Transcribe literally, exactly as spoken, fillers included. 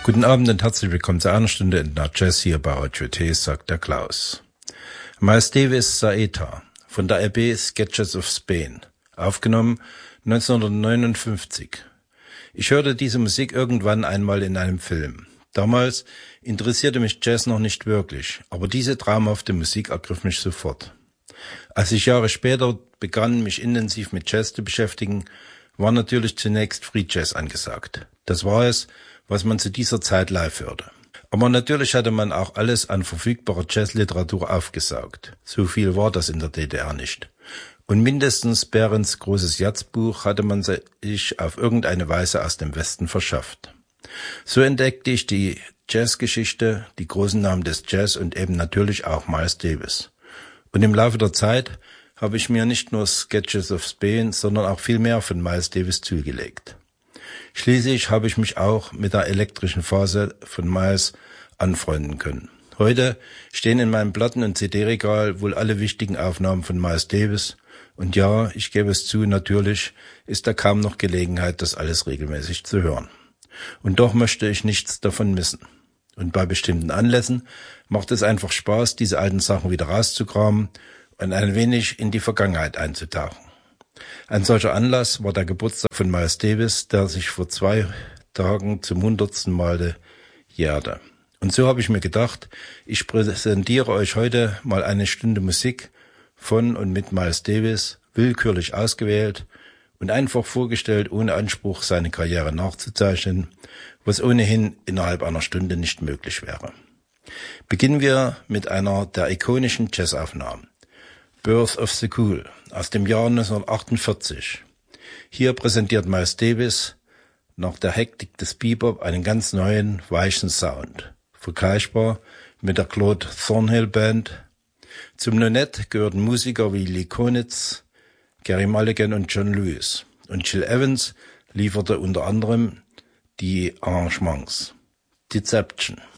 Guten Abend und herzlich willkommen zur einer Stunde in der Jazz hier bei Radio T, sagt der Klaus. Miles Davis Saeta von der L P Sketches of Spain, aufgenommen neunzehnhundertneunundfünfzig. Ich hörte diese Musik irgendwann einmal in einem Film. Damals interessierte mich Jazz noch nicht wirklich, aber diese traumhafte Musik ergriff mich sofort. Als ich Jahre später begann, mich intensiv mit Jazz zu beschäftigen, war natürlich zunächst Free Jazz angesagt. Das war es, was man zu dieser Zeit live hörte. Aber natürlich hatte man auch alles an verfügbarer Jazzliteratur aufgesaugt. So viel war das in der D D R nicht. Und mindestens Behrens großes Jazzbuch hatte man sich auf irgendeine Weise aus dem Westen verschafft. So entdeckte ich die Jazzgeschichte, die großen Namen des Jazz und eben natürlich auch Miles Davis. Und im Laufe der Zeit habe ich mir nicht nur Sketches of Spain, sondern auch viel mehr von Miles Davis zugelegt. Schließlich habe ich mich auch mit der elektrischen Phase von Miles anfreunden können. Heute stehen in meinem Platten- und C D-Regal wohl alle wichtigen Aufnahmen von Miles Davis. Und ja, ich gebe es zu, natürlich ist da kaum noch Gelegenheit, das alles regelmäßig zu hören. Und doch möchte ich nichts davon missen. Und bei bestimmten Anlässen macht es einfach Spaß, diese alten Sachen wieder rauszukramen und ein wenig in die Vergangenheit einzutauchen. Ein solcher Anlass war der Geburtstag von Miles Davis, der sich vor zwei Tagen zum hundertsten Male jährte. Und so habe ich mir gedacht, ich präsentiere euch heute mal eine Stunde Musik von und mit Miles Davis, willkürlich ausgewählt und einfach vorgestellt, ohne Anspruch, seine Karriere nachzuzeichnen, was ohnehin innerhalb einer Stunde nicht möglich wäre. Beginnen wir mit einer der ikonischen Jazzaufnahmen. Birth of the Cool aus dem Jahr neunzehnhundertachtundvierzig. Hier präsentiert Miles Davis nach der Hektik des Bebop einen ganz neuen, weichen Sound, vergleichbar mit der Claude Thornhill Band. Zum Nonet gehörten Musiker wie Lee Konitz, Gerry Mulligan und John Lewis. Und Gil Evans lieferte unter anderem die Arrangements. Deception.